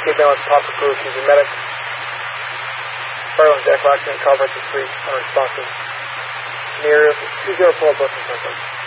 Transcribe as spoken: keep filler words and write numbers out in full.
Keep balance, proper crew, accusing medic. Fire on deck, accident, cover to three, unresponsive. Near two zero four, booking something.